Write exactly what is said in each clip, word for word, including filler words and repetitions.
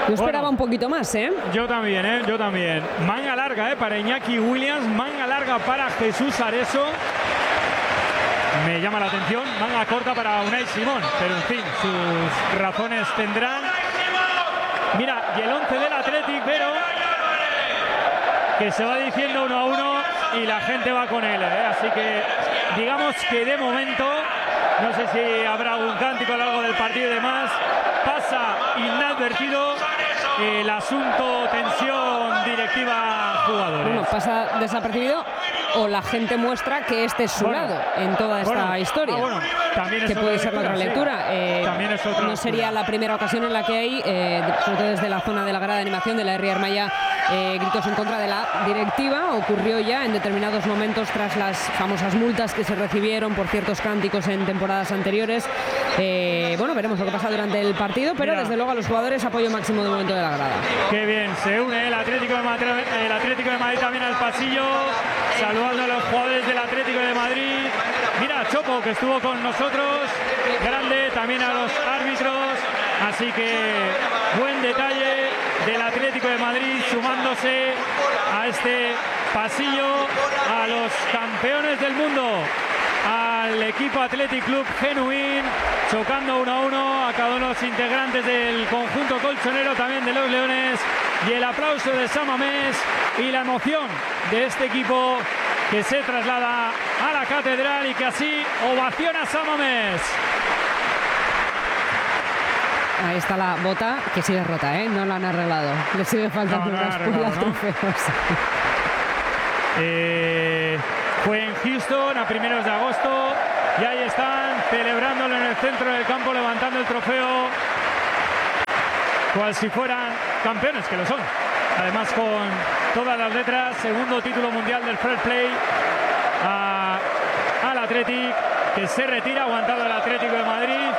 Yo esperaba bueno, un poquito más, ¿eh? Yo también, ¿eh? Yo también. Manga larga, ¿eh? Para Iñaki Williams, manga larga para Jesús Areso. Me llama la atención, manga corta para Unai Simón, pero en fin, sus razones tendrán. Mira, y el once del Athletic, pero que se va diciendo uno a uno y la gente va con él, ¿eh? Así que digamos que de momento, no sé si habrá algún cántico a lo largo del partido y demás, pasa inadvertido el asunto tensión directiva jugadores. Bueno, pasa desapercibido o la gente muestra que este es su bueno, lado en toda esta bueno, historia. Ah, bueno, también es que puede ser otra lectura. Sí. Eh, también es otra no sería lectura. La primera ocasión en la que hay, eh, sobre todo desde la zona de la grada de animación de la R I Armaya, eh, gritos en contra de la directiva. Ocurrió ya en determinados momentos tras las famosas multas que se recibieron por ciertos cánticos en temporadas anteriores. Eh, bueno, veremos lo que pasa durante el partido, pero Mira. desde luego a los jugadores apoyo máximo de momento de la grada. Qué bien, se une el Atlético de Madrid, el Atlético de Madrid también al pasillo, saludando a los jugadores del Atlético de Madrid. Mira, Chopo, que estuvo con nosotros, grande, también a los árbitros, así que buen detalle del Atlético de Madrid sumándose a este pasillo a los campeones del mundo, al equipo Athletic Club Genuín, chocando uno a uno a cada uno de los integrantes del conjunto colchonero, también de los Leones, y el aplauso de San Mamés y la emoción de este equipo que se traslada a la catedral y que así ovaciona a San Mamés. Ahí está la bota, que sigue rota, ¿eh? No la han arreglado. Le sigue faltando no, no unas pulas ¿no? trofeos. Eh, fue en Houston a primeros de agosto y ahí están celebrándolo en el centro del campo, levantando el trofeo cual si fueran campeones, que lo son. Además con todas las letras, segundo título mundial del Fair Play a, al Athletic, que se retira, aguantado el Atlético de Madrid.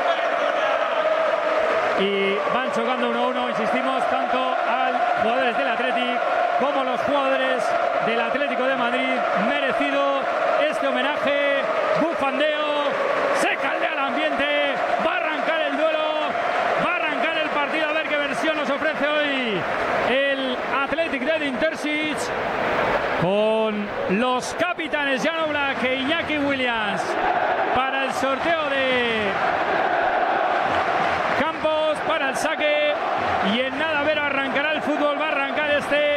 Y van chocando uno a uno, insistimos, tanto a jugadores del Athletic como los jugadores del Atlético de Madrid. Merecido este homenaje, bufandeo, se caldea el ambiente, va a arrancar el duelo, va a arrancar el partido, a ver qué versión nos ofrece hoy el Athletic de Edin Terzic, con los capitanes Jan Oblak e Iñaki Williams para el sorteo de Campos, para el saque, y en nada ver arrancará el fútbol, va a arrancar este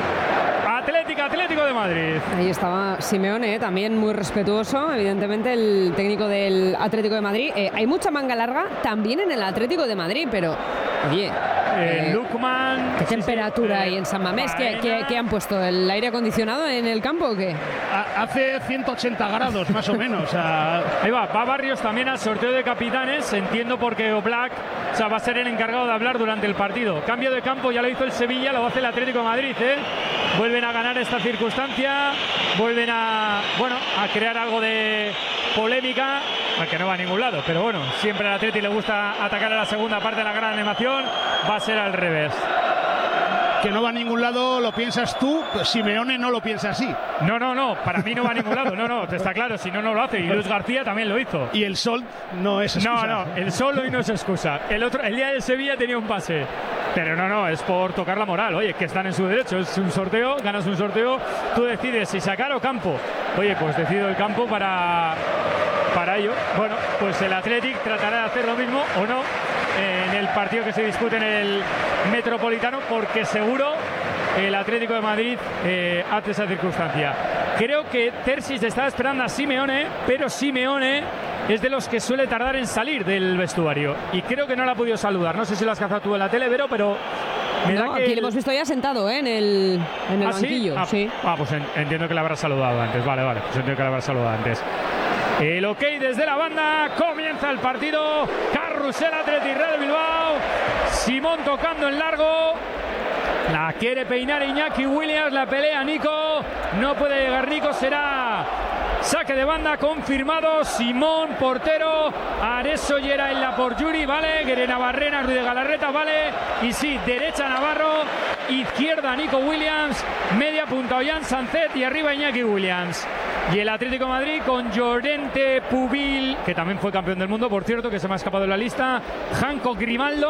Atlético Atlético de Madrid. Ahí estaba Simeone, ¿eh? También muy respetuoso, evidentemente, el técnico del Atlético de Madrid. Eh, hay mucha manga larga también en el Atlético de Madrid, pero oye, eh, eh, Lukman, ¿qué temperatura sí, sí, hay en San Mamés? ¿Qué, qué, ¿Qué han puesto? ¿El aire acondicionado en el campo o qué? Hace ciento ochenta grados más o menos. O sea, ahí va, va Barrios también al sorteo de capitanes. Entiendo porque Oblak, o sea, va a ser el encargado de hablar durante el partido. Cambio de campo, ya lo hizo el Sevilla, lo va a hacer el Atlético de Madrid, ¿eh? Vuelven a ganar esta circunstancia, vuelven a, bueno, a crear algo de polémica, que no va a ningún lado, pero bueno, siempre al Atlético le gusta atacar a la segunda parte de la gran animación, va a ser al revés. Que no va a ningún lado, lo piensas tú, pues Simeone no lo piensa así. No, no, no, para mí no va a ningún lado, no, no, está claro, si no, no lo hace, y Luis García también lo hizo. Y el sol no es excusa. No, no, el sol hoy no es excusa. El, otro, el día del Sevilla tenía un pase, pero no, no, es por tocar la moral, oye, que están en su derecho, es un sorteo, ganas un sorteo, tú decides si sacar o campo. Oye, pues decido el campo para, para ello. Bueno, pues el Athletic tratará de hacer lo mismo o no en el partido que se dispute en el Metropolitano, porque seguro el Atlético de Madrid eh, hace esa circunstancia. Creo que Terzic estaba esperando a Simeone, pero Simeone es de los que suele tardar en salir del vestuario y creo que no la ha podido saludar. No sé si lo has cazado tú en la tele, Vero, pero me no, da que aquí el... le hemos visto ya sentado, ¿eh? en el, en el ¿Ah, banquillo. ¿sí? Ah, sí. ah, pues en, entiendo que la habrá saludado antes. Vale, vale, pues entiendo que la habrá saludado antes. El ok desde la banda, comienza el partido. Carrusel Athletic Real Bilbao. Simón tocando en largo. La quiere peinar Iñaki Williams, la pelea Nico. No puede llegar Nico, será saque de banda confirmado. Simón, portero. Areso Llera en la por Yuri, vale. Guerena Barrena, Ruiz de Galarreta, vale. Y sí, derecha Navarro. Izquierda Nico Williams. Media punta Ollán Sancet y arriba Iñaki Williams. Y el Atlético de Madrid con Llorente, Pubil, que también fue campeón del mundo, por cierto, que se me ha escapado de la lista. Hancock Grimaldo,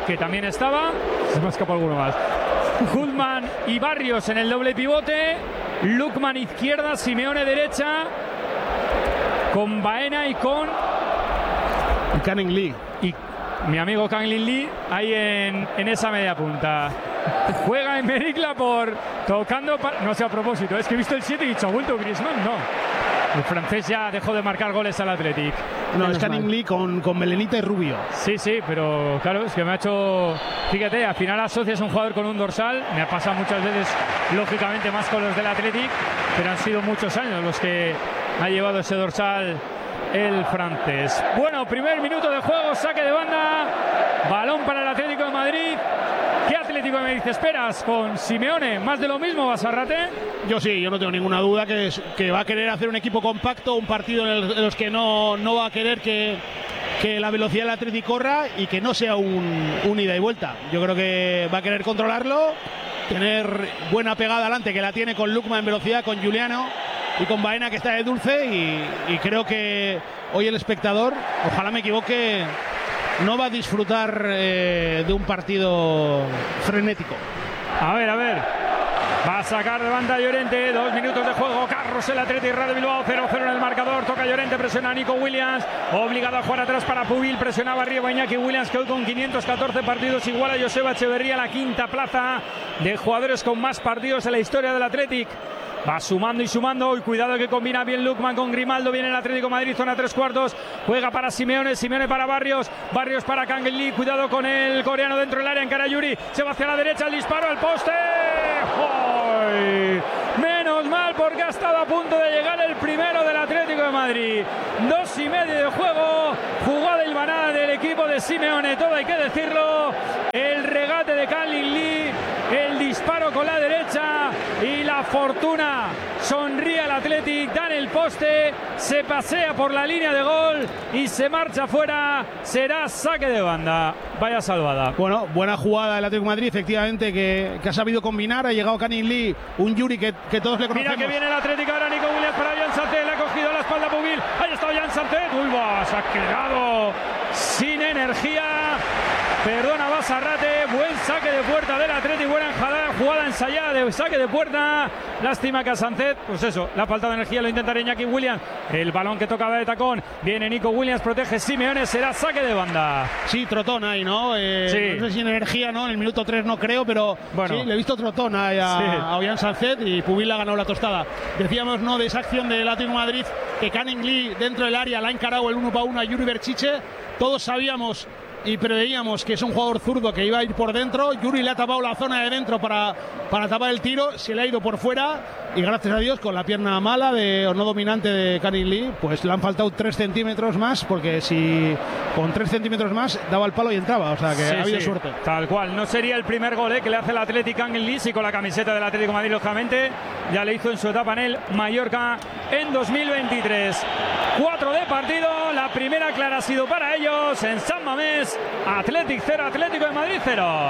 que también estaba. Se me ha escapado alguno más. Goodman y Barrios en el doble pivote. Lukman izquierda, Simeone derecha. Con Baena y con... Y Canning Lee. Y mi amigo Canning Lee ahí en, en esa media punta. Juega en Mericla por tocando... Pa... No sé, a propósito, es que he visto el siete y he dicho, ¿ha vuelto Griezmann? No. El francés ya dejó de marcar goles al Athletic. No, es Canning Lee con, con Melenita y Rubio. Sí, sí, pero claro, es que me ha hecho... Fíjate, al final asocias a un jugador con un dorsal. Me ha pasado muchas veces, lógicamente, más con los del Athletic, pero han sido muchos años los que ha llevado ese dorsal el francés. Bueno, primer minuto de juego, saque de banda. Balón para el Atlético de Madrid. ¿Qué Atlético de Madrid esperas con Simeone? ¿Más de lo mismo, Basarrate? Yo sí, yo no tengo ninguna duda que, es, que va a querer hacer un equipo compacto, un partido en, el, en los que no, no va a querer que, que la velocidad del Atlético corra y que no sea un, un ida y vuelta. Yo creo que va a querer controlarlo, tener buena pegada adelante, que la tiene con Lukman en velocidad, con Juliano y con Baena, que está de dulce, y, y creo que hoy el espectador, ojalá me equivoque, no va a disfrutar eh, de un partido frenético. A ver, a ver. Va a sacar de banda Llorente. Dos minutos de juego. Carros, el Athletic, Radio Bilbao. cero cero en el marcador. Toca Llorente. Presiona a Nico Williams. Obligado a jugar atrás para Pubil. Presionaba arriba Iñaki Williams, que hoy con quinientos catorce partidos igual a Joseba Echeverría, la quinta plaza de jugadores con más partidos en la historia del Athletic. Va sumando y sumando. Y cuidado que combina bien Lukman con Grimaldo. Viene el Atlético de Madrid, zona tres cuartos. Juega para Simeone. Simeone para Barrios. Barrios para Canning Lee. Cuidado con el coreano dentro del área en Karayuri. Se va hacia la derecha. El disparo al poste. ¡Ay! Menos mal, porque ha estado a punto de llegar el primero del Atlético de Madrid. Dos y medio de juego. Jugada hilvanada del equipo de Simeone. Todo hay que decirlo. El regate de Canning Lee. El disparo con la derecha y la fortuna sonríe al Athletic, da en el poste, se pasea por la línea de gol y se marcha fuera. Será saque de banda. Vaya salvada. Bueno, buena jugada del Atlético de Madrid, efectivamente, que, que ha sabido combinar. Ha llegado Canning Lee, un Yuri que, que todos le conocemos. Mira que viene el Atlético ahora, Nico Williams para Jan Santé, le ha cogido la espalda Pubil. Ahí está Jan Santé. Uy, va, se ha quedado sin energía. Perdona Basarrate, buen saque de puerta del Atlético, buena jugada ensayada de saque de puerta. Lástima que a Sánchez, pues eso, la falta de energía, lo intentará Iñaki Williams. El balón que tocaba de tacón, viene Nico Williams, protege Simeone, será saque de banda. Sí, trotón ahí, ¿no? Eh, sí. No sé si en energía, ¿no? En el minuto tres no creo, pero bueno, sí, le he visto trotón ahí a, sí. a Ollán Sánchez, y Pubil ha ganado la tostada. Decíamos, ¿no?, de esa acción del Atlético de Madrid, que Canning Lee dentro del área la ha encarado el uno para uno a Yuri Berchiche. Todos sabíamos y preveíamos que es un jugador zurdo que iba a ir por dentro. Yuri le ha tapado la zona de dentro para, para tapar el tiro, se le ha ido por fuera, y gracias a Dios, con la pierna mala de, o no dominante de Canning Lee, pues le han faltado tres centímetros más, porque si con tres centímetros más daba el palo y entraba, o sea que sí, ha habido sí, suerte. Tal cual, no sería el primer gol eh, que le hace el Athletic Canning Lee, y con la camiseta del Atlético de Madrid, lógicamente, ya le hizo en su etapa en el Mallorca en dos mil veintitrés. Cuatro de partido, la primera clara ha sido para ellos en San Mamés. Athletic cero, Atlético de Madrid cero.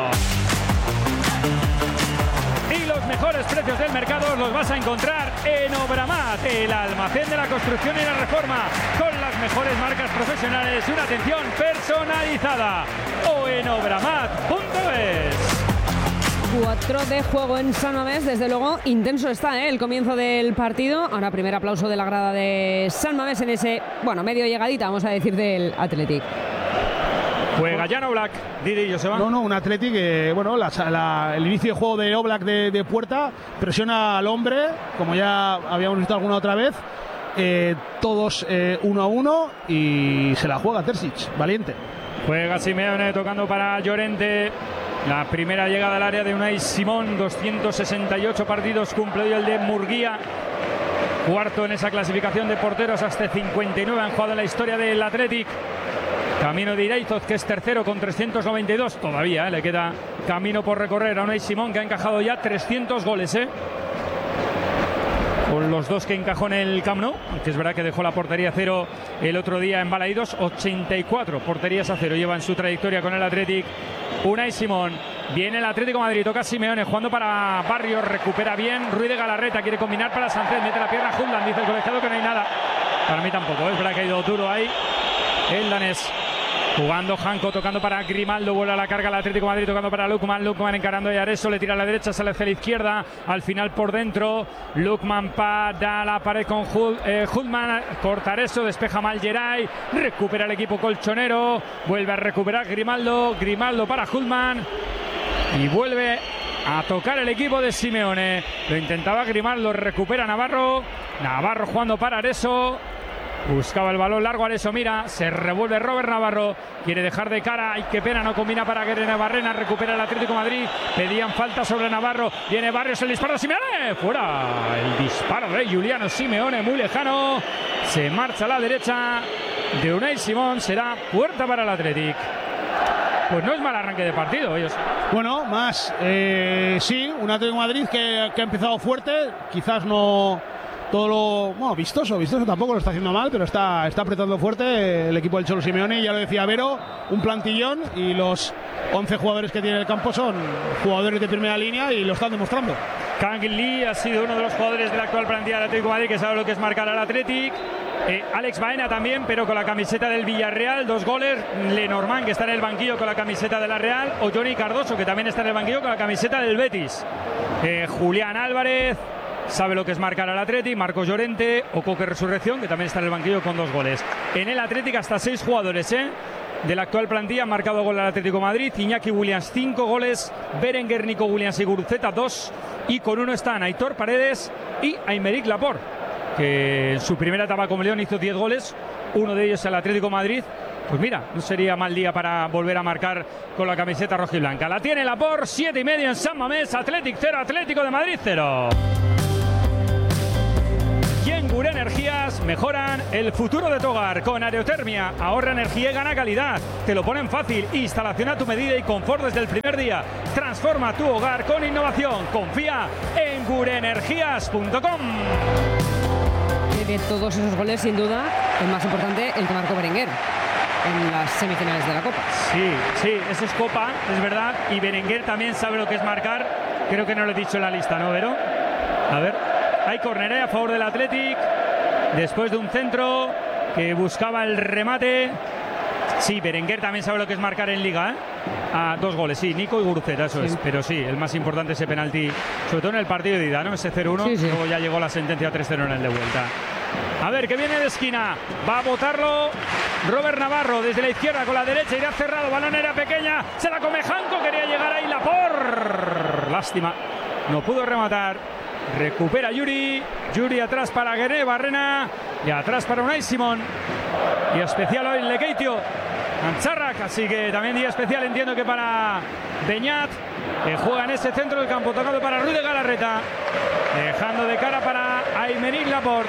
Y los mejores precios del mercado los vas a encontrar en Obramat, el almacén de la construcción y la reforma, con las mejores marcas profesionales y una atención personalizada. O en obramat punto es. Cuatro de juego en San Mamés, desde luego intenso está ¿eh? el comienzo del partido. Ahora primer aplauso de la grada de San Mamés en ese, bueno, medio llegadita, vamos a decir, del Athletic. Juega Jan Oblak, Didi, Joseba. No, no, un Athletic que, bueno, la, la, el inicio de juego de Oblak de, de puerta, presiona al hombre, como ya habíamos visto alguna otra vez, eh, todos eh, uno a uno, y se la juega Terzic, valiente. Juega Simeone tocando para Llorente. La primera llegada al área de Unai Simón, doscientos sesenta y ocho partidos cumple hoy el de Murguía. Cuarto en esa clasificación de porteros, hasta cincuenta y nueve han jugado en la historia del Athletic. Camino de Iraizoz, que es tercero con trescientos noventa y dos. Todavía ¿eh? le queda camino por recorrer a Unai Simón, que ha encajado ya trescientos goles. ¿eh? Con los dos que encajó en el Camp Nou, aunque es verdad que dejó la portería a cero el otro día en Balaídos. ochenta y cuatro porterías a cero lleva en su trayectoria con el Athletic Unai Simón. Viene el Atlético de Madrid, toca Simeone, jugando para Barrios, recupera bien Ruiz de Galarreta, quiere combinar para Sánchez, mete la pierna Huldan, dice el colegiado que no hay nada. Para mí tampoco, es verdad que ha ido duro ahí el danés. Jugando Janko, tocando para Grimaldo, vuelve a la carga el Atlético de Madrid, tocando para Lukman, Lukman encarando a Areso, le tira a la derecha, sale hacia la izquierda, al final por dentro, Lukman para la pared con Hultman, eh, corta Areso, despeja mal Geray, recupera el equipo colchonero, vuelve a recuperar Grimaldo, Grimaldo para Hultman y vuelve a tocar el equipo de Simeone. Lo intentaba Grimaldo, recupera Navarro, Navarro jugando para Areso. Buscaba el balón largo, Areso mira, se revuelve Robert Navarro, quiere dejar de cara, ay qué pena, no combina para Guerrero Barrena, recupera el Atlético de Madrid, pedían falta sobre Navarro, viene Barrios, el disparo de Simeone, fuera, el disparo de Giuliano Simeone, muy lejano, se marcha a la derecha de Unai Simón, será puerta para el Atlético. Pues no es mal arranque de partido, ellos. Bueno, más, eh, sí, un Atlético de Madrid que, que ha empezado fuerte, quizás no... Todo lo bueno, vistoso, vistoso tampoco lo está haciendo mal, pero está, está apretando fuerte el equipo del Cholo Simeone. Ya lo decía Vero, un plantillón y los once jugadores que tiene el campo son jugadores de primera línea y lo están demostrando. Kang Lee ha sido uno de los jugadores de la actual plantilla del Atlético de Madrid que sabe lo que es marcar al Athletic. Eh, Alex Baena también, pero con la camiseta del Villarreal, dos goles. Lenormand, que está en el banquillo con la camiseta de la Real, o Johnny Cardoso, que también está en el banquillo con la camiseta del Betis. Eh, Julián Álvarez sabe lo que es marcar al Athletic, Marcos Llorente o Coque Resurrección, que también está en el banquillo con dos goles. En el Athletic hasta seis jugadores ¿eh? de la actual plantilla han marcado gol al Atlético de Madrid. Iñaki Williams, cinco goles, Berenguer, Nico Williams y Guruceta, dos, y con uno están Aitor Paredes y Aymeric Laporte, que en su primera etapa como León hizo diez goles, uno de ellos el Atlético de Madrid. Pues mira, no sería mal día para volver a marcar con la camiseta rojiblanca. La tiene Laporte, siete y medio en San Mamés, Athletic cero, Atlético de Madrid cero. Y en Gure Energías mejoran el futuro de tu hogar con Aerotermia. Ahorra energía y gana calidad. Te lo ponen fácil. Instalación a tu medida y confort desde el primer día. Transforma tu hogar con innovación. Confía en gureenergías punto com. De todos esos goles, sin duda, el más importante, el que marcó Berenguer en las semifinales de la Copa. Sí, sí, eso es Copa, es verdad. Y Berenguer también sabe lo que es marcar. Creo que no lo he dicho en la lista, ¿no, Vero? A ver. Hay córner a favor del Athletic, después de un centro que buscaba el remate. Sí, Berenguer también sabe lo que es marcar en Liga, ¿eh? A dos goles, sí, Nico y Guruceta, eso sí. es. Pero sí, el más importante ese penalti, sobre todo en el partido de ida, ¿no? Ese cero uno, sí, sí. Luego ya llegó la sentencia tres cero en el de vuelta. A ver, que viene de esquina, va a botarlo Robert Navarro desde la izquierda con la derecha, irá cerrado, balón era pequeña, se la come Janko, quería llegar ahí Laporte. Lástima, no pudo rematar. Recupera Yuri, Yuri atrás para Guerrero Barrena y atrás para Unai Simón. Y especial hoy Lekeitio Ancharrak, así que también día especial entiendo que para Beñat, que juega en ese centro del campo, tocado para Rudy Galarreta, dejando de cara para Aymeric Laporte.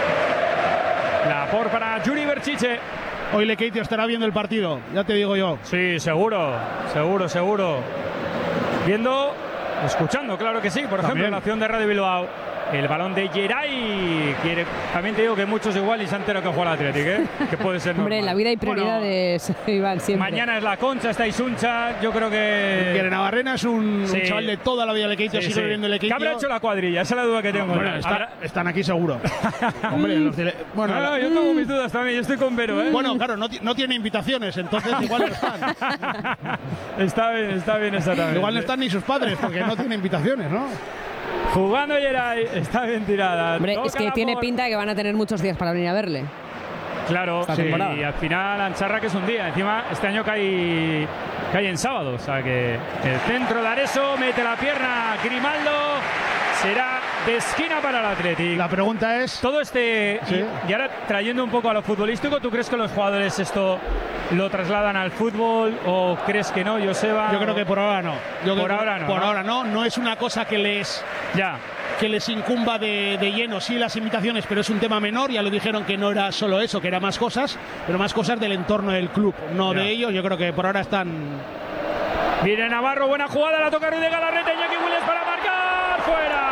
Laporte para Yuri Berchiche. Hoy Lekeitio estará viendo el partido, ya te digo yo. Sí, seguro, seguro, seguro. Viendo... Escuchando, claro que sí, por ejemplo, en la acción de Radio Bilbao. El balón de Geray. Quiere, también te digo que muchos igual y se han enterado que juega el Atlético, ¿eh? Que puede ser normal. Hombre, en la vida hay prioridades, bueno, Iván, siempre. Mañana es la Concha, está Isuncha. Yo creo que. Guerrero Barrena es un, sí. un chaval de toda la vida de Lekeitio, sí, sigue sí. viendo el Lekeitio. ¿Qué habrá hecho la cuadrilla? Esa es la duda que tengo. Bueno, está, están aquí seguro. Hombre, los de, bueno, no, no, yo tengo mis dudas también. Yo estoy con Vero, ¿eh? Bueno, claro, no, no tiene invitaciones, entonces igual no están. Está bien, está bien esa también. Igual no están ni sus padres, porque no tiene invitaciones, ¿no? Jugando Geray, está bien tirada. Hombre, Toca es que tiene por... pinta de que van a tener muchos días para venir a verle. Claro, sí, y al final Ancharrak es un día. Encima este año cae, cae en sábado. O sea que el centro de Areso mete la pierna Grimaldo. Será de esquina para el Athletic. La pregunta es... Todo este... ¿Sí? Y, y ahora trayendo un poco a lo futbolístico, ¿tú crees que los jugadores esto lo trasladan al fútbol o crees que no, Joseba? Yo creo que por ahora no. Yo por creo ahora no. Por ¿no? ahora no. No es una cosa que les... Ya. que les incumba de, de lleno, sí, las invitaciones, pero es un tema menor. Ya lo dijeron que no era solo eso, que era más cosas, pero más cosas del entorno del club, no ya. de ellos. Yo creo que por ahora están... Viene Navarro, buena jugada, la toca Rudy Galarreta, Iñaki Williams para marcar, fuera.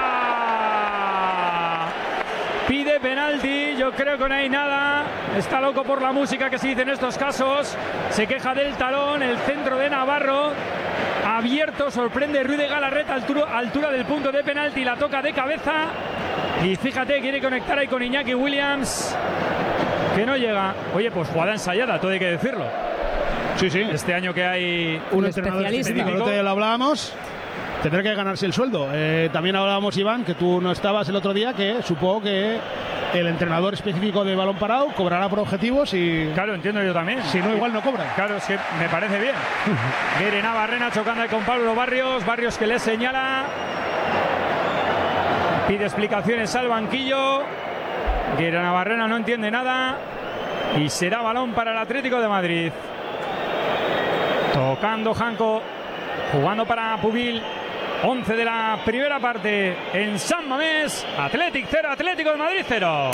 Pide penalti, yo creo que no hay nada. Está loco por la música que se dice en estos casos. Se queja del talón, el centro de Navarro. Abierto, sorprende Rudy Galarreta, altura, altura del punto de penalti, la toca de cabeza. Y fíjate, quiere conectar ahí con Iñaki Williams, que no llega. Oye, pues jugada ensayada, todo hay que decirlo. Sí, sí. Este año que hay un Un entrenador especialista. específico. El otro día lo hablábamos. Tendrá que ganarse el sueldo. Eh, también hablábamos, Iván, que tú no estabas el otro día, que supongo que el entrenador específico de balón parado cobrará por objetivos y... Claro, entiendo yo también. Si no, igual no cobra. Claro, es que me parece bien. Guere Navarrena chocando ahí con Pablo Barrios. Barrios que le señala. Pide explicaciones al banquillo. Guere Navarrena no entiende nada. Y será balón para el Atlético de Madrid. Tocando Janko. Jugando para Pubil. once de la primera parte en San Mamés. Athletic cero, Atlético de Madrid cero.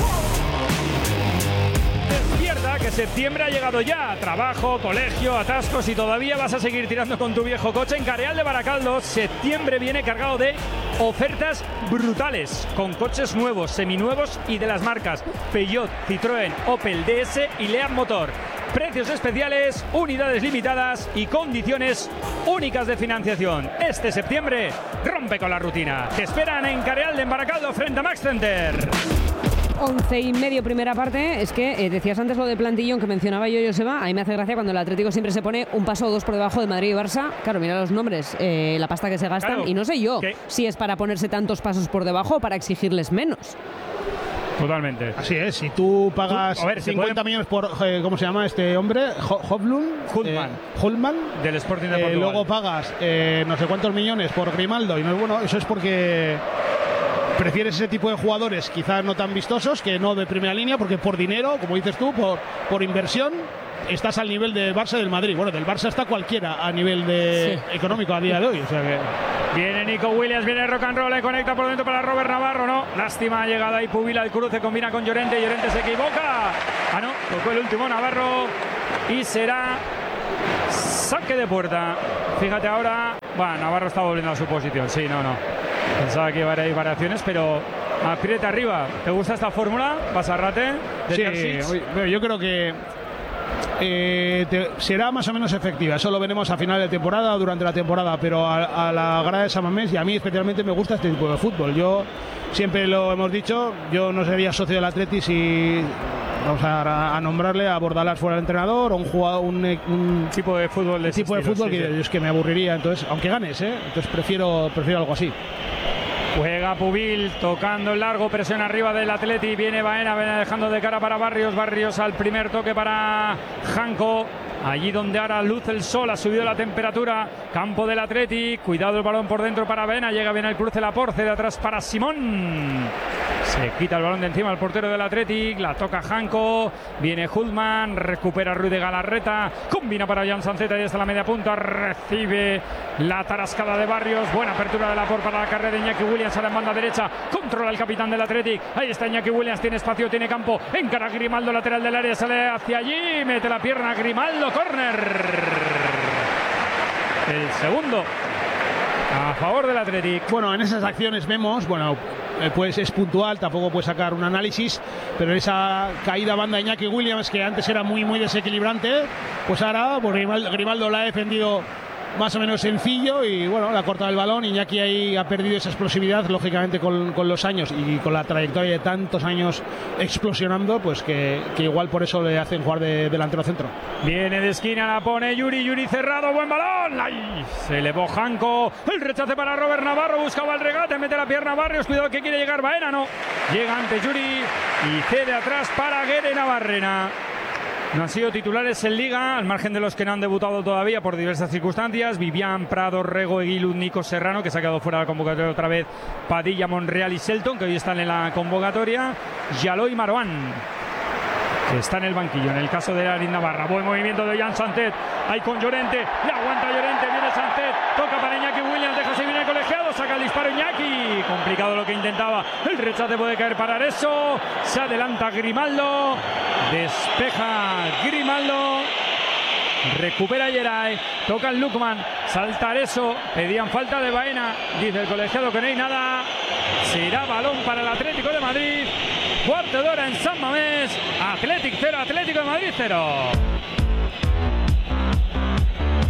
Despierta que septiembre ha llegado ya. Trabajo, colegio, atascos y todavía vas a seguir tirando con tu viejo coche. En Careal de Baracaldo, septiembre viene cargado de ofertas brutales con coches nuevos, seminuevos y de las marcas Peugeot, Citroën, Opel, D S y Lead Motor. Precios especiales, unidades limitadas y condiciones únicas de financiación. Este septiembre rompe con la rutina. Te esperan en Careal de Baracaldo frente a Max Center. Once y medio primera parte. Es que eh, decías antes lo de plantillón que mencionaba yo, Joseba. A mí me hace gracia cuando el Atlético siempre se pone un paso o dos por debajo de Madrid y Barça. Claro, mira los nombres, eh, la pasta que se gastan. Claro, y no sé yo ¿qué? si es para ponerse tantos pasos por debajo o para exigirles menos. Totalmente. Así es, si tú pagas Tú, a ver, se cincuenta puede... millones por, eh, ¿cómo se llama este hombre? Ho Hovlund. Hultman. Eh, Hultman. Del Sporting de Eh, Portugal. luego pagas eh, no sé cuántos millones por Grimaldo. Y no es bueno, eso es porque prefieres ese tipo de jugadores quizás no tan vistosos, que no de primera línea, porque por dinero, como dices tú, por, por inversión, estás al nivel del Barça y del Madrid. Bueno, del Barça está cualquiera a nivel de Sí. económico a día de hoy. O sea que... Viene Nico Williams, viene rock and roll, le conecta por dentro para Robert Navarro, no. Lástima, ha llegado ahí Pubil al cruce, combina con Llorente, Llorente se equivoca. Ah, no, tocó el último Navarro y será saque de puerta. Fíjate ahora, bueno, Navarro está volviendo a su posición, sí, no, no. Pensaba que iba a haber variaciones, pero aprieta arriba. ¿Te gusta esta fórmula, Basarrate? De Sí, Terzic? oye, bueno, yo creo que eh, te- será más o menos efectiva. Eso lo veremos a final de temporada o durante la temporada, pero a, a la grada de San Mamés y a mí especialmente me gusta este tipo de fútbol. Yo siempre lo hemos dicho, yo no sería socio del Atleti si vamos a, a nombrarle a Bordalás fuera el entrenador o un jugador, un, un tipo de fútbol de ese tipo de estilo, fútbol sí, que sí. es que me aburriría. Entonces, aunque ganes, ¿eh? Entonces prefiero prefiero algo así. Juega Pubil, tocando el largo, presión arriba del Atleti, viene Baena, Baena dejando de cara para Barrios, Barrios al primer toque para Janko, allí donde ahora luce el sol, ha subido la temperatura, campo del Atleti, cuidado el balón por dentro para Baena, llega bien el cruce Laporce, de atrás para Simón, se quita el balón de encima el portero del Athletic, la toca Janko, viene Hultman, recupera Ruiz de Galarreta, combina para Jan Sanceta y está la media punta, recibe la tarascada de Barrios, buena apertura de Laporte para la carrera de Iñaki Williams a la banda derecha, controla el capitán del Athletic, ahí está Iñaki Williams, tiene espacio, tiene campo, encara Grimaldo, lateral del área, sale hacia allí, mete la pierna Grimaldo, córner, el segundo a favor del Athletic. Bueno, en esas acciones vemos, bueno, eh, pues es puntual, tampoco puede sacar un análisis, pero en esa caída banda de Iñaki Williams, que antes era muy muy desequilibrante, pues ahora pues Grimaldo, Grimaldo la ha defendido más o menos sencillo y bueno, le ha cortado el balón. Iñaki ahí ha perdido esa explosividad, lógicamente con, con los años y con la trayectoria de tantos años explosionando, pues que, que igual por eso le hacen jugar de delantero centro. Viene de esquina, la pone Yuri, Yuri cerrado, buen balón. ¡Ay! Se elevó Janko, el rechace para Robert Navarro, buscaba el regate, mete la pierna Barrios, cuidado que quiere llegar Baena, no. Llega ante Yuri y cede atrás para Guere Navarrena. No han sido titulares en Liga, al margen de los que no han debutado todavía por diversas circunstancias. Vivian, Prado, Rego, Eguiluz, Nico Serrano, que se ha quedado fuera de la convocatoria otra vez. Padilla, Monreal y Selton, que hoy están en la convocatoria. Yaló y Marouane, que está en el banquillo. En el caso de Arin Navarra, buen movimiento de Jan Santet. Ahí con Llorente, le aguanta Llorente, viene Santet, toca para Iñaki Williams, deja seguir el colegiado, saca el disparo Iñaki. Complicado lo que intentaba. El rechace puede caer para eso. Se adelanta Grimaldo. Despeja Grimaldo. Recupera Yeray. Toca el Lukman. Salta eso. Pedían falta de Baena. Dice el colegiado que no hay nada. Será balón para el Atlético de Madrid. Cuarto de hora en San Mamés. Athletic cero, Atlético de Madrid cero. Busca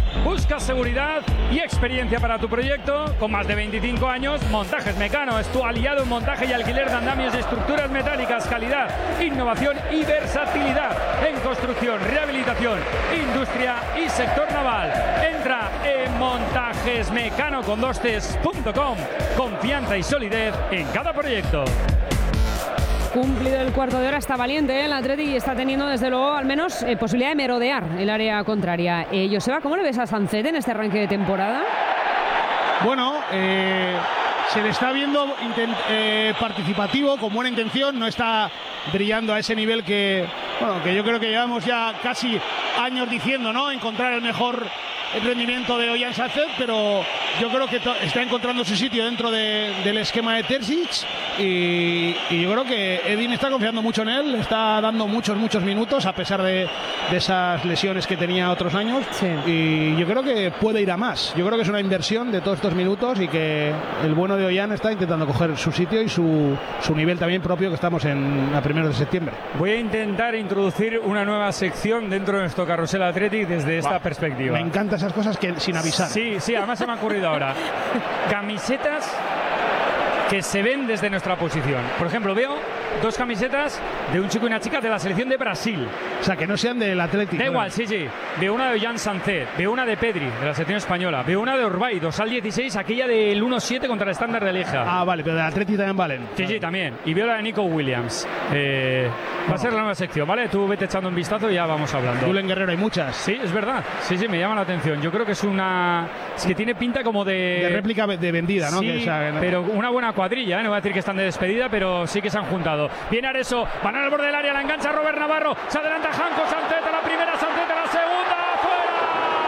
buscas seguridad y experiencia para tu proyecto, con más de veinticinco años, Montajes Mecano es tu aliado en montaje y alquiler de andamios y estructuras metálicas, calidad, innovación y versatilidad en construcción, rehabilitación, industria y sector naval. Entra en montajes mecano con dos tes punto com. Confianza y solidez en cada proyecto. Cumplido el cuarto de hora, está valiente ¿eh? el Athletic y está teniendo desde luego al menos eh, posibilidad de merodear el área contraria. Eh, Joseba, ¿cómo le ves a Sancet en este arranque de temporada? Bueno, eh, se le está viendo intent, eh, participativo, con buena intención, no está brillando a ese nivel que, bueno, que yo creo que llevamos ya casi años diciendo, ¿no? Encontrar el mejor rendimiento de Ollán Sancet, pero yo creo que está encontrando su sitio dentro de, del esquema de Terzic y, y yo creo que Edin está confiando mucho en él, está dando muchos, muchos minutos a pesar de, de esas lesiones que tenía otros años sí. Y yo creo que puede ir a más. Yo creo que es una inversión de todos estos minutos y que el bueno de Ollán está intentando coger su sitio y su, su nivel también propio, que estamos en a primeros de septiembre. Voy a intentar introducir una nueva sección dentro de nuestro Carrusel Athletic desde esta wow. perspectiva. Me encantan esas cosas que sin avisar. Sí, sí, además se me ha ocurrido ahora. Camisetas que se ven desde nuestra posición. Por ejemplo, veo dos camisetas de un chico y una chica de la selección de Brasil. O sea, que no sean del Atlético. Da igual, sí, sí. Veo una de Ollán Sancet, veo una de Pedri, de la selección española, veo una de Orbay, Dorsal dieciséis, aquella del uno siete contra el Estándar de Lieja. Ah, vale, pero del Atlético también valen. Sí, sí, también. Y veo la de Nico Williams. Eh, va no. a ser la nueva sección, ¿vale? Tú vete echando un vistazo y ya vamos hablando. Julen Guerrero hay muchas. Sí, es verdad. Sí, sí, me llama la atención. Yo creo que es una... Es que tiene pinta como de... De réplica de vendida, ¿no? Sí, que, o sea, ¿no? pero una buena cuadrilla, ¿eh? No voy a decir que están de despedida, pero sí que se han juntado. Viene Areso, van al borde del área, la engancha Robert Navarro, se adelanta Janko Sancet a la primera, Sancet a la segunda, ¡fuera!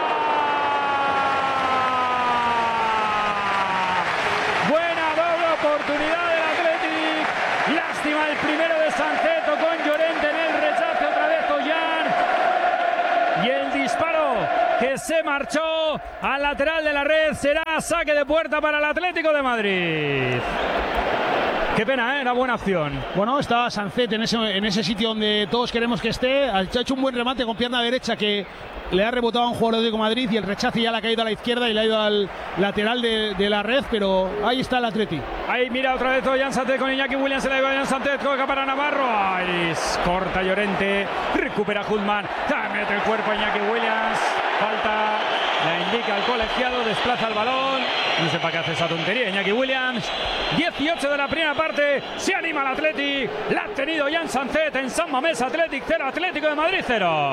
Buena doble oportunidad del Athletic. Lástima el primero de Sancet con Llorente en el rechace, otra vez Ollán. Y el disparo que se marchó al lateral de la red será saque de puerta para el Atlético de Madrid. Qué pena, ¿eh? Una buena opción. Bueno, está Sancet en ese, en ese sitio donde todos queremos que esté. Ha hecho un buen remate con pierna derecha que le ha rebotado a un jugador de Atlético de Madrid y el rechace ya le ha caído a la izquierda y le ha ido al lateral de, de la red, pero ahí está el Atleti. Ahí mira otra vez Ollán Sancet con Iñaki Williams, se la lleva Ollán Sancet, toca para Navarro. Ay, corta Llorente, recupera Hudman, mete el cuerpo a Iñaki Williams, falta, la indica el colegiado, desplaza el balón. No sé para qué hace esa tontería Iñaki Williams. dieciocho de la primera parte, se anima el Athletic, la ha tenido Ollán Sancet en San Mamés. Athletic cero, Atlético de Madrid cero.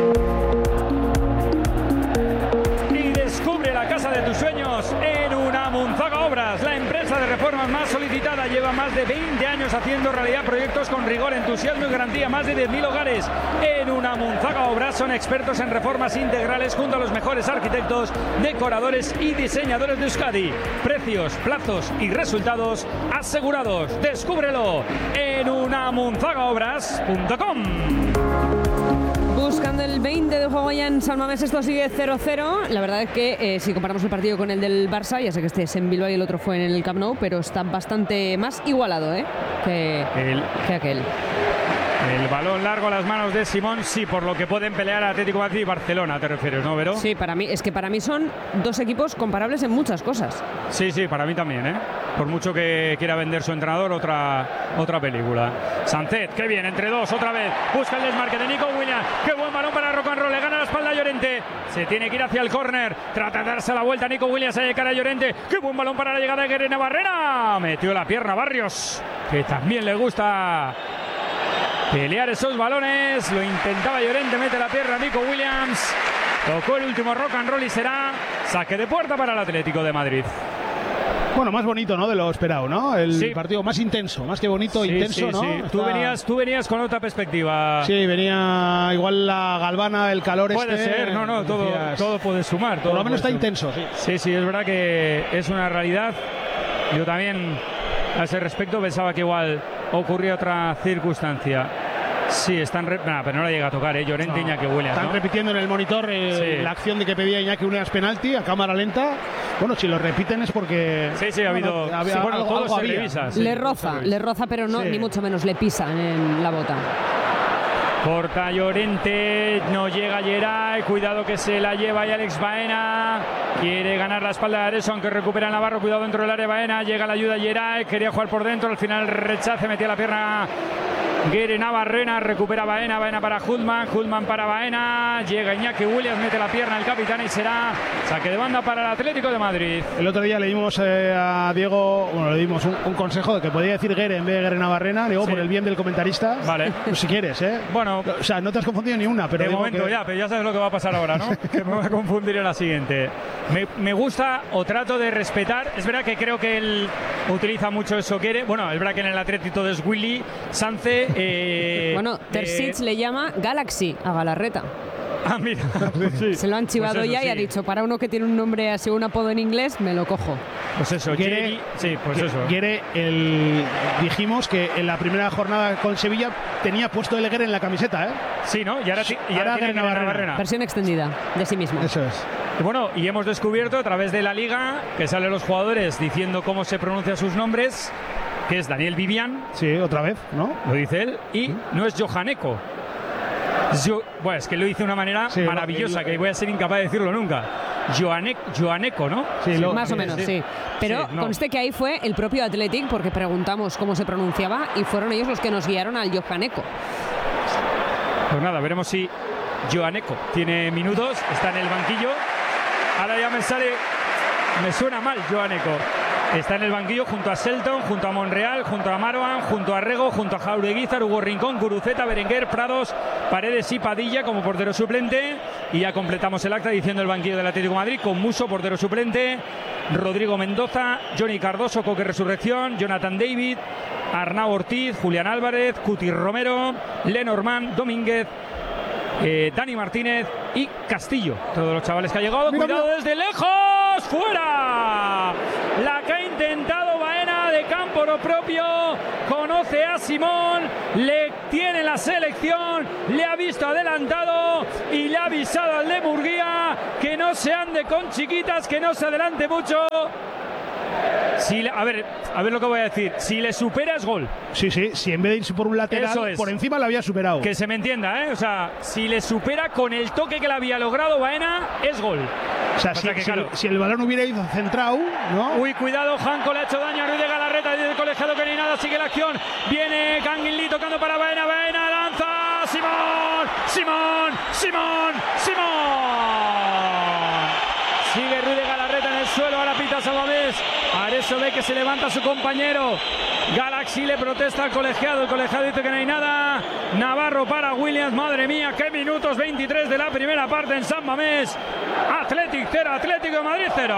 Descubre la casa de tus sueños en Unamunzaga Obras, la empresa de reformas más solicitada. Lleva más de veinte años haciendo realidad proyectos con rigor, entusiasmo y garantía. Más de diez mil hogares. En Unamunzaga Obras son expertos en reformas integrales junto a los mejores arquitectos, decoradores y diseñadores de Euskadi. Precios, plazos y resultados asegurados. Descúbrelo en unamunzaga obras punto com. Buscando el veinte de juego ya en San Mamés, esto sigue cero cero. La verdad es que eh, si comparamos el partido con el del Barça, ya sé que este es en Bilbao y el otro fue en el Camp Nou, pero está bastante más igualado ¿eh? que, el, que aquel. El balón largo a las manos de Simón, sí, por lo que pueden pelear Atlético de Madrid y Barcelona, te refieres, ¿no, Vero? Sí, para mí, es que para mí son dos equipos comparables en muchas cosas. Sí, sí, para mí también, ¿eh? Por mucho que quiera vender su entrenador, otra, otra película. Sancet, qué bien, entre dos, otra vez. Busca el desmarque de Nico Williams. Qué buen balón para Rock and Roll. Le gana la espalda a Llorente. Se tiene que ir hacia el córner. Trata de darse la vuelta. Nico Williams a cara a Llorente. Qué buen balón para la llegada de Guerrero Barrera. Metió la pierna Barrios, que también le gusta pelear esos balones. Lo intentaba Llorente, mete la pierna Nico Williams. Tocó el último Rock and Roll y será saque de puerta para el Atlético de Madrid. Bueno, más bonito, ¿no? De lo esperado, ¿no? El sí. partido más intenso, más que bonito, sí, intenso, sí, ¿no? Sí. Está... Tú, venías, tú venías con otra perspectiva. Sí, venía igual la galvana, el calor puede este. Puede ser, no, no, todo, decías... todo puede sumar. Todo Por lo menos está sumar. intenso, sí. Sí, sí, es verdad que es una realidad. Yo también, a ese respecto, pensaba que igual ocurría otra circunstancia. Sí, están... Re... Nah, pero no la llega a tocar, ¿eh? Llorente, no. Iñaki Williams, Están ¿no? repitiendo en el monitor eh, sí. la acción de que pedía Iñaki Williams penalti a cámara lenta. Bueno, si lo repiten es porque... Sí, sí, ha habido... Bueno, había, sí, bueno, algo, todo algo se había. revisa. Sí, le roza, le roza, pero no, sí. ni mucho menos le pisa en la bota. Corta Llorente, no llega Geray, cuidado que se la lleva y Alex Baena, quiere ganar la espalda de Areso, aunque recupera Navarro, cuidado dentro del área Baena, llega la ayuda Geray, quería jugar por dentro, al final rechace, metía la pierna Guere Navarrena, recupera Baena, Baena para Hulman, Hulman para Baena, llega Iñaki Williams, mete la pierna el capitán y será saque de banda para el Atlético de Madrid. El otro día le dimos eh, a Diego, bueno, le dimos un, un consejo de que podía decir Guere en vez de Guere Navarrena, digo, sí, por el bien del comentarista. Vale. Pues si quieres, ¿eh? Bueno, o sea, no te has confundido ni una, pero de momento que... ya, pero ya sabes lo que va a pasar ahora, ¿no? Que me voy a confundir en la siguiente. Me, me gusta o trato de respetar, es verdad que creo que él utiliza mucho eso Guere, bueno, es verdad que en el Atlético es Willy Sance, eh, bueno, Terzic eh, le llama Galaxy a Galarreta. Ah, mira. Sí. Se lo han chivado pues ya sí. Y ha dicho, para uno que tiene un nombre así, un apodo en inglés, me lo cojo. Pues eso, Guere, sí, pues eso. Guere, el, dijimos que en la primera jornada con Sevilla tenía puesto el Guere en la camiseta, ¿eh? Sí, ¿no? Y ahora, sí, y ahora, ahora tiene Navarrena. Navarrena. Versión extendida de sí mismo. Eso es. Y bueno, y hemos descubierto a través de la Liga que salen los jugadores diciendo cómo se pronuncian sus nombres, que es Daniel Vivian. Sí, otra vez, ¿no? Lo dice él. Y ¿sí? No es Johaneko. Yo, bueno, es que lo dice de una manera sí, maravillosa, lo, que voy a ser incapaz de decirlo nunca. Joane, Joaneco, ¿no? Sí, lo, más o menos, sí. sí. Pero sí, no. Conste que ahí fue el propio Athletic, porque preguntamos cómo se pronunciaba y fueron ellos los que nos guiaron al Johaneco. Pues nada, veremos si Johaneco tiene minutos, está en el banquillo. Ahora ya me sale, me suena mal Johaneco. Está en el banquillo junto a Selton, junto a Monreal, junto a Marwan, junto a Rego, junto a Jaureguizar, Hugo Rincón, Guruceta, Berenguer, Prados, Paredes y Padilla como portero suplente. Y ya completamos el acta diciendo el banquillo del Atlético de Madrid con Muso, portero suplente, Rodrigo Mendoza, Johnny Cardoso, Coque Resurrección, Jonathan David, Arnau Ortiz, Julián Álvarez, Cuti Romero, Lenormand, Domínguez, eh, Dani Martínez y Castillo. Todos los chavales que ha llegado. Mira, cuidado mira. Desde lejos, fuera. La que ha intentado Baena de campo lo propio, conoce a Simón, le tiene la selección, le ha visto adelantado y le ha avisado al de Murguía que no se ande con chiquitas, que no se adelante mucho. Si, a ver, a ver lo que voy a decir. Si le supera es gol. Sí, sí, si en vez de irse por un lateral, es. Por encima lo había superado. Que se me entienda, ¿eh? O sea, si le supera con el toque que le había logrado Baena, es gol. O sea, si, que, si, claro, si el balón hubiera ido centrado, ¿no? Uy, cuidado, Janko le ha hecho daño a Ruiz de Galarreta, dice el colegiado que ni nada, sigue la acción. Viene Canguilí tocando para Baena, Baena lanza, Simón, Simón, Simón, Simón. Sigue Ruiz de Galarreta en el suelo, ahora pita Salvadés. Areso ve que se levanta su compañero. Galaxy le protesta al colegiado. El colegiado dice que no hay nada. Navarro para Williams. Madre mía, qué minutos. veintitrés de la primera parte en San Mamés. Athletic cero, Atlético de Madrid cero.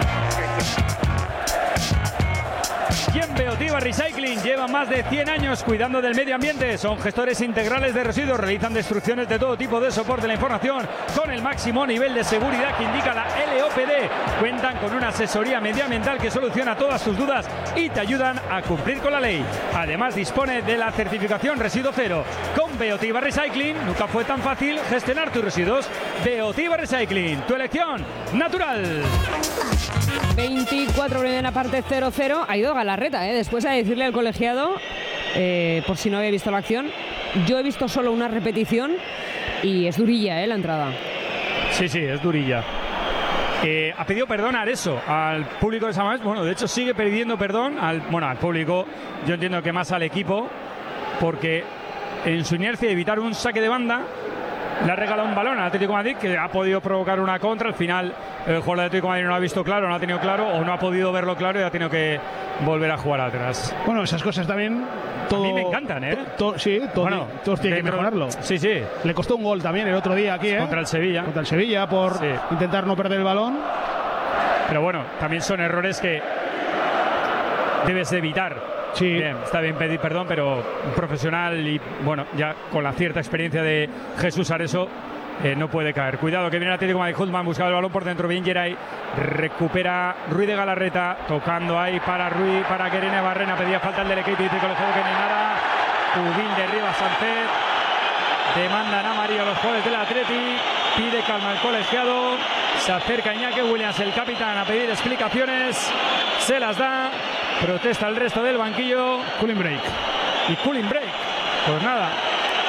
Quien Beotiva Recycling lleva más de cien años cuidando del medio ambiente. Son gestores integrales de residuos, realizan destrucciones de todo tipo de soporte de la información con el máximo nivel de seguridad que indica la L O P D. Cuentan con una asesoría medioambiental que soluciona todas tus dudas y te ayudan a cumplir con la ley. Además dispone de la certificación Residuo Cero. Con Beotiva Recycling nunca fue tan fácil gestionar tus residuos. Beotiva Recycling, tu elección natural. veinticuatro primera parte cero cero. Ha ido Galarreta, ¿eh? Después de decirle al colegiado, eh, por si no había visto la acción, yo he visto solo una repetición y es durilla, ¿eh? La entrada. Sí, sí, es durilla. Eh, ha pedido perdón a Areso, al público de San Mamés. Bueno, de hecho sigue pidiendo perdón al, bueno, al público, yo entiendo que más al equipo, porque en su inercia de evitar un saque de banda le ha regalado un balón al Atlético de Madrid que ha podido provocar una contra. Al final el jugador del Atlético de Madrid no lo ha visto claro, no ha tenido claro o no ha podido verlo claro y ha tenido que volver a jugar atrás. Bueno, esas cosas también todo, a mí me encantan, ¿eh? To, to, sí, todo, bueno, todos tienen que mejorarlo. Sí, sí. Le costó un gol también el otro día aquí, ¿eh? Contra el Sevilla. Contra el Sevilla por sí. intentar no perder el balón. Pero bueno, también son errores que debes evitar. Sí. Bien, está bien pedir perdón, pero un profesional y bueno, ya con la cierta experiencia de Jesús Areso, eh, no puede caer. Cuidado que viene el Atlético de Madrid. Hulman buscaba el balón por dentro, bien Geray, recupera Ruiz de Galarreta, tocando ahí para Ruiz, para Guerena Barrena, pedía falta el del equipo y dice colegiado que no hay nada. Udín derriba a Sánchez, demandan a María los jugadores del Atleti, pide calma al colegiado, se acerca Iñaki Williams, el capitán, a pedir explicaciones, se las da. Protesta el resto del banquillo. Cooling break. Y cooling break. Pues nada,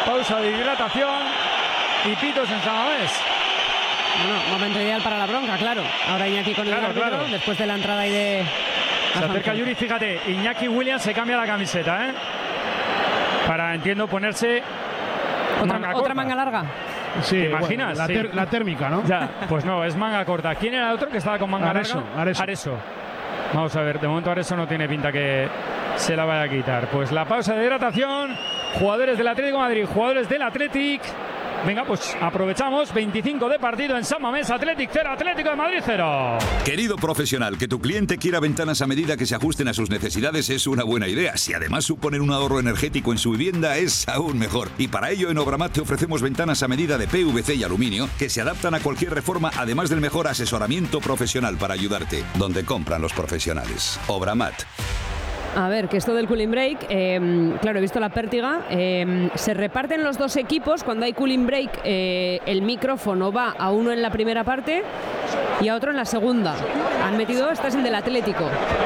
pausa de hidratación y pitos en San Mamés. Bueno, momento ideal para la bronca, claro. Ahora Iñaki con el Claro, árbitro, claro. después de la entrada y de... Se acerca Yuri, fíjate, Iñaki Williams se cambia la camiseta, ¿eh? Para, entiendo, ponerse ¿Otra manga otra corta. manga larga? Sí, ¿Te imaginas? bueno, la, ter- Sí. la térmica, ¿no? Ya, pues no, es manga corta. ¿Quién era el otro que estaba con manga Areso, larga? Areso. Areso. Vamos a ver, de momento Areso no tiene pinta que se la vaya a quitar. Pues la pausa de hidratación, jugadores del Atlético de Madrid, jugadores del Athletic. Venga, pues aprovechamos, veinticinco de partido en San Mamés, Athletic cero, Atlético de Madrid cero. Querido profesional, que tu cliente quiera ventanas a medida que se ajusten a sus necesidades es una buena idea. Si además suponen un ahorro energético en su vivienda, es aún mejor. Y para ello en Obramat te ofrecemos ventanas a medida de P V C y aluminio que se adaptan a cualquier reforma, además del mejor asesoramiento profesional para ayudarte. Donde compran los profesionales. Obramat. A ver, que esto del cooling break, eh, claro, he visto la pértiga, eh, se reparten los dos equipos, cuando hay cooling break eh, el micrófono va a uno en la primera parte y a otro en la segunda. Han metido, este es el del Atlético.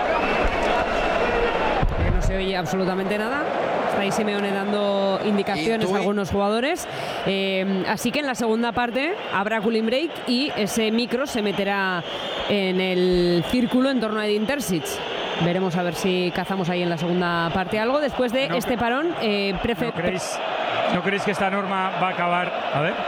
Que no se oye absolutamente nada. Está ahí Simeone dando indicaciones a algunos jugadores. Eh, así que en la segunda parte habrá cooling break y ese micro se meterá en el círculo en torno a Edin Terzic. Veremos a ver si cazamos ahí en la segunda parte algo. Después de No, este parón, eh, prefe- ¿No creéis, ¿No creéis que esta norma va a acabar? A ver.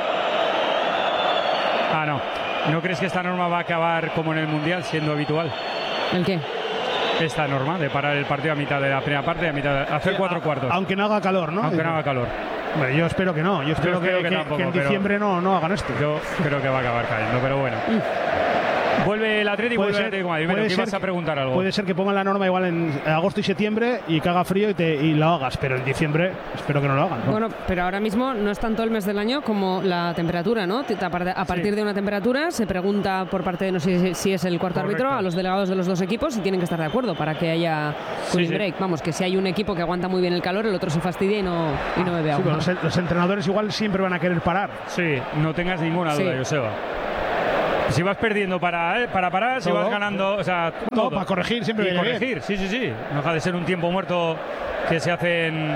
Ah, no. ¿No crees que esta norma va a acabar como en el Mundial, siendo habitual? ¿El qué? Esta norma de parar el partido a mitad de la primera parte y a mitad de, hacer cuatro cuartos. Aunque no haga calor, ¿no? Aunque no haga calor. Bueno, yo espero que no. Yo espero, espero que, que que- tampoco, que en pero- diciembre no, no hagan esto. Yo creo que va a acabar cayendo, pero bueno. Vuelve el Atlético y vuelve el Atlético de Madrid. Bueno, puede que ser ibas a preguntar algo. Puede ser que pongan la norma igual en agosto y septiembre y que haga frío y, te, y lo hagas, pero en diciembre espero que no lo hagan, ¿no? Bueno, pero ahora mismo no es tanto el mes del año como la temperatura, ¿no? A par- a partir Sí. de una temperatura se pregunta por parte de, no sé si es el cuarto Correcto. árbitro, a los delegados de los dos equipos si tienen que estar de acuerdo para que haya cooling sí. break. Vamos, que si hay un equipo que aguanta muy bien el calor, el otro se fastidia y no, y no bebe Sí, agua. pero los, los entrenadores igual siempre van a querer parar. Sí, no tengas ninguna duda, Sí. Joseba. Si vas perdiendo para, eh, para parar, si Todo. vas ganando, o sea, No, todo. para corregir siempre Y viene bien. corregir, sí, sí, sí. No deja de ser un tiempo muerto que se hace en,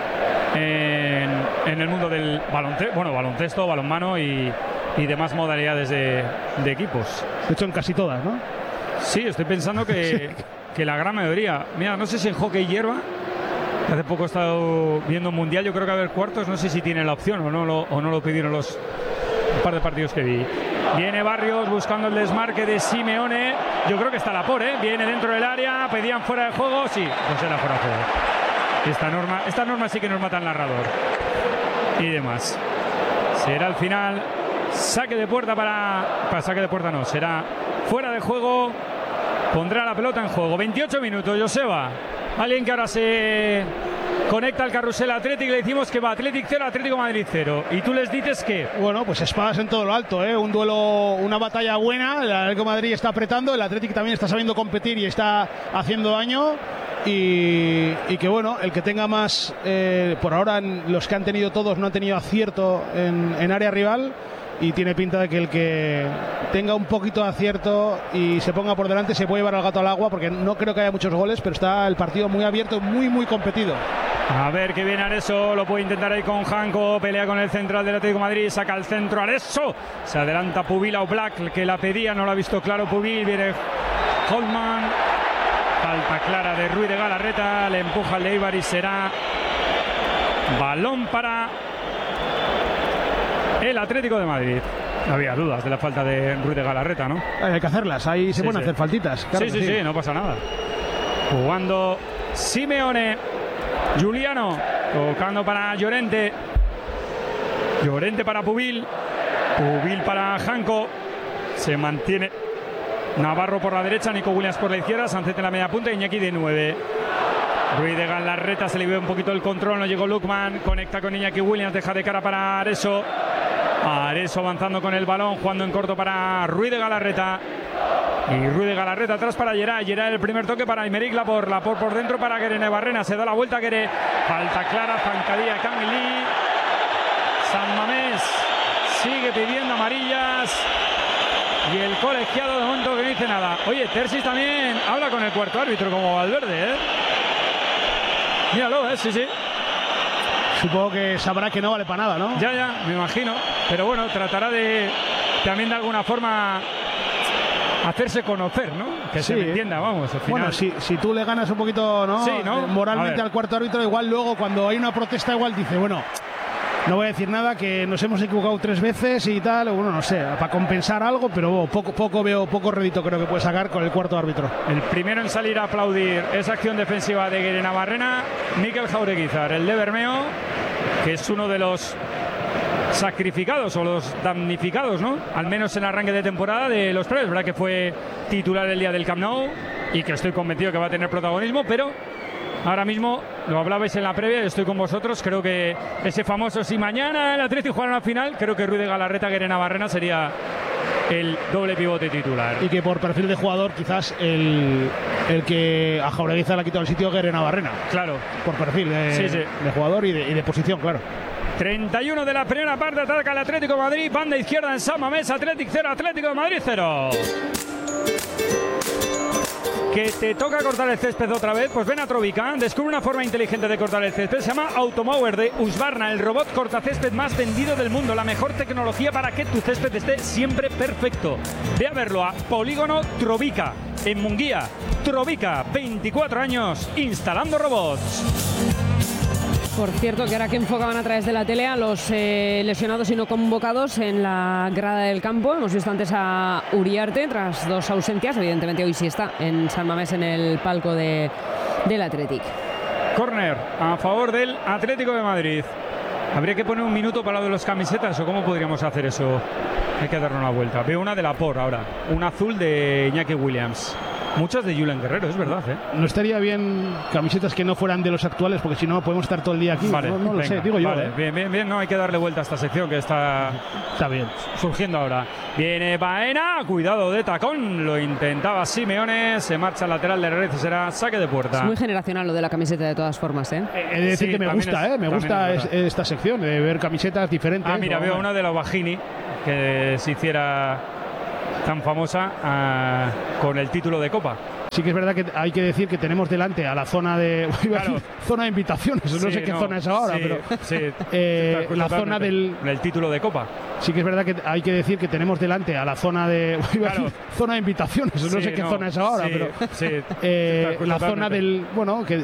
en, en el mundo del baloncesto, bueno, baloncesto, balonmano y, y demás modalidades de, de equipos. De hecho, en casi todas, ¿no? Sí, estoy pensando que, que la gran mayoría. Mira, no sé si en hockey hierba. Hace poco he estado viendo un mundial, yo creo que a ver cuartos, no sé si tiene la opción o no lo, o no lo pidieron los un par de partidos que vi. Viene Barrios buscando el desmarque de Simeone. Yo creo que está la por, ¿eh? Viene dentro del área, pedían fuera de juego, sí, pues era fuera de juego. Esta norma, esta norma sí que nos mata el narrador. Y demás. Será al final saque de puerta para, para saque de puerta no, será fuera de juego. Pondrá la pelota en juego. veintiocho minutos, Joseba. Alguien que ahora se conecta al carrusel Atlético y le decimos que va Atlético cero, Atlético Madrid cero. Y tú les dices que Bueno, pues espadas en todo lo alto, ¿eh? Un duelo, una batalla buena. El Atlético de Madrid está apretando, el Atlético también está sabiendo competir y está haciendo daño. Y, y que bueno, el que tenga más, eh, por ahora en los que han tenido todos no han tenido acierto en, en área rival. Y tiene pinta de que el que tenga un poquito de acierto y se ponga por delante se puede llevar al gato al agua, porque no creo que haya muchos goles, pero está el partido muy abierto, muy, muy competido. a ver que viene Areso, lo puede intentar ahí con Janko, pelea con el central del Atlético de Madrid, saca el centro Areso, se adelanta Pubil o Black, que la pedía, no lo ha visto claro Pubil, viene Holman, falta clara de Ruiz de Galarreta, le empuja el Eibar y será balón para el Atlético de Madrid. No había dudas de la falta de Ruiz de Galarreta, ¿no? Hay que hacerlas, ahí se Sí, pueden sí. hacer faltitas. Claro sí, que sí, sí, no pasa nada. Jugando Simeone, Giuliano, tocando para Llorente, Llorente para Pubil, Pubil para Janko, se mantiene Navarro por la derecha, Nico Williams por la izquierda, Sancet en la media punta, Iñaki de nueve. Ruiz de Galarreta se le ve un poquito el control, no llegó Lukman, conecta con Iñaki Williams, deja de cara para Areso. Areso avanzando con el balón, jugando en corto para Ruiz de Galarreta. Y Ruiz de Galarreta atrás para Geray. Geray el primer toque para Aymeric Laporte. Laporte por dentro para Guerene Barrena. Se da la vuelta Gueré. Falta clara, zancadilla Camilí. San Mamés sigue pidiendo amarillas. Y el colegiado de momento que no dice nada. Oye, Terzic también habla con el cuarto árbitro como Valverde, ¿eh? Míralo, ¿eh? Sí, sí. supongo que sabrá que no vale para nada, ¿no? Ya, ya, me imagino. Pero bueno, tratará de también de alguna forma hacerse conocer, ¿no? Que sí. se me entienda, vamos. Al final... Bueno, si, si tú le ganas un poquito, ¿no? Sí, ¿no? Moralmente al cuarto árbitro, igual luego cuando hay una protesta, igual dice, bueno, no voy a decir nada, que nos hemos equivocado tres veces y tal, bueno, no sé, para compensar algo, pero bueno, poco, poco veo, poco rédito creo que puede sacar con el cuarto árbitro. El primero en salir a aplaudir esa acción defensiva de Guerena Barrena, Mikel Jaureguizar, el de Bermeo, que es uno de los sacrificados o los damnificados, ¿no? Al menos en el arranque de temporada de los Preves, verdad que fue titular el día del Camp Nou y que estoy convencido que va a tener protagonismo, pero ahora mismo, lo hablabais en la previa, estoy con vosotros, creo que ese famoso, si mañana el Atlético jugara una final, creo que Ruiz de Galarreta, Guerena Barrena sería el doble pivote titular. Y que por perfil de jugador quizás el, el que a Jaureguizar le ha quitado el sitio Guerena Barrena. Claro. Por perfil de, sí, sí. de jugador y de, y de posición, claro. treinta y uno de la primera parte, ataca el Atlético de Madrid, banda izquierda en San Mamés, Atlético cero, Atlético de Madrid cero. Que te toca cortar el césped otra vez, pues ven a Trovica, descubre una forma inteligente de cortar el césped, se llama Automower de Husqvarna, el robot cortacésped más vendido del mundo, la mejor tecnología para que tu césped esté siempre perfecto. Ve a verlo a Polígono Trovica, en Munguía. Trovica, veinticuatro años, instalando robots. Por cierto, que ahora que enfocaban a través de la tele a los eh, lesionados y no convocados en la grada del campo. Hemos visto antes a Uriarte tras dos ausencias. Evidentemente hoy sí está en San Mamés en el palco de, del Athletic. Córner a favor del Atlético de Madrid. ¿Habría que poner un minuto para lo de los camisetas o cómo podríamos hacer eso? Hay que darle una vuelta. Veo una de la Por ahora. Un azul de Iñaki Williams. Muchas de Julen Guerrero, es verdad, ¿eh? No estaría bien camisetas que no fueran de los actuales, porque si no podemos estar todo el día aquí. Vale, no, no lo venga, sé, digo yo. Vale, ¿eh? bien, bien, bien. No hay que darle vuelta a esta sección que está, está bien. surgiendo ahora. Viene Baena, cuidado de tacón. Lo intentaba Simeone, se marcha al lateral de Red y será saque de puerta. Es muy generacional lo de la camiseta de todas formas, ¿eh? He de decir Sí, que me gusta, es, ¿eh? Me gusta es, esta sección de ver camisetas diferentes. Ah, mira, ¿no? veo una de la Bajini que se hiciera tan famosa uh, con el título de Copa. Sí que es verdad que hay que decir que tenemos delante a la zona de claro. zona de invitaciones, no sí, sé qué no, zona es ahora, sí, pero sí, eh, la zona del el título de Copa. Sí que es verdad que hay que decir que tenemos delante a la zona de claro. zona de invitaciones, no sí, sé qué no, zona es ahora, sí, pero sí, eh, la zona del bueno que